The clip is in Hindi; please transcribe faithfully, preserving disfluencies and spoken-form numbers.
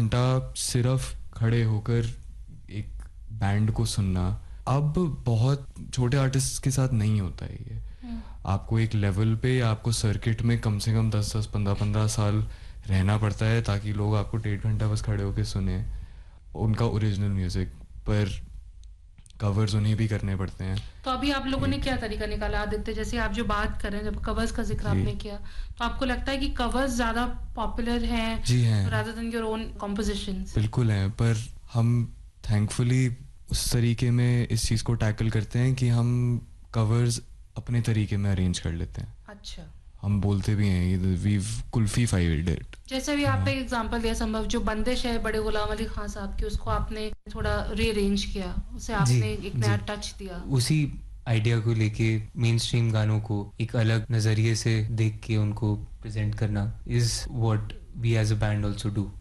घंटा सिर्फ खड़े होकर एक बैंड को सुनना अब बहुत छोटे आर्टिस्ट के साथ नहीं होता है ये. आपको एक लेवल पे आपको सर्किट में कम से कम दस दस पंद्रह पंद्रह साल रहना पड़ता है ताकि लोग आपको डेढ़ घंटा बस खड़े होकर सुने उनका ओरिजिनल म्यूजिक. पर कवर्स उन्हें भी करने पड़ते हैं. तो अभी आप लोगों ने क्या तरीका निकाला आदित्य, जैसे आप जो बात कर रहे हैं, जब कवर्स का जिक्र आपने किया, तो आपको लगता है कि कवर्स ज्यादा पॉपुलर हैं जी हैं rather than your own compositions? बिल्कुल हैं, पर हम थैंकफुली उस तरीके में इस चीज़ को टैकल करते हैं कि हम कवर्स अपने तरीके में अरेंज कर लेते हैं. अच्छा. हम बोलते भी हैं वी कुल्फी फाइल्ड इट. जैसे भी आपने एग्जांपल दिया संभव, जो बंदिश है बड़े गुलाम अली खान साहब की, उसको आपने थोड़ा रीअरेंज किया, उसे आपने एक नया टच दिया. उसी आइडिया को लेके मेन स्ट्रीम गानों को एक अलग नजरिए से देख के उनको प्रेजेंट करना is what we as a band also do.